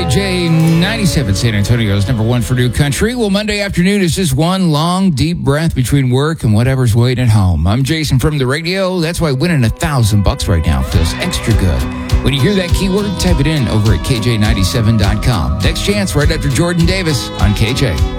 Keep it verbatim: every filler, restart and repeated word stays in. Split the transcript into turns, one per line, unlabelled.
J ninety-seven, San Antonio's number one for new country. Well, Monday afternoon is just one long, deep breath between work and whatever's waiting at home. I'm Jason from the radio. That's why winning a thousand bucks right now feels extra good. When you hear that keyword, type it in over at K J ninety-seven dot com. Next chance right after Jordan Davis on K J.